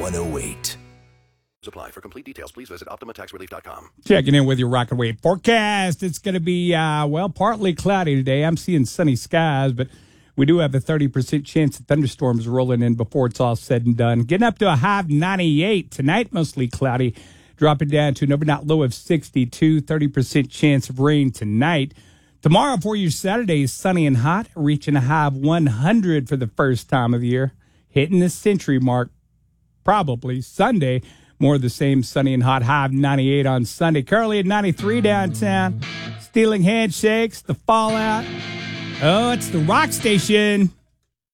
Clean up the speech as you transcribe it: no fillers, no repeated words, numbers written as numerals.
108. Apply. For complete details, please visit OptimaTaxRelief.com. Checking in with your rock and wave forecast. It's going to be, partly cloudy today. I'm seeing sunny skies, but we do have a 30% chance of thunderstorms rolling in before it's all said and done. Getting up to a high of 98. Tonight, mostly cloudy, dropping down to an overnight low of 62. 30% chance of rain tonight. Tomorrow for your Saturday is sunny and hot, reaching a high of 100 for the first time of the year. Hitting the century mark probably Sunday. More of the same, sunny and hot, high of 98 on Sunday. Currently at 93 downtown. Stealing handshakes, the fallout. Oh, it's the rock station.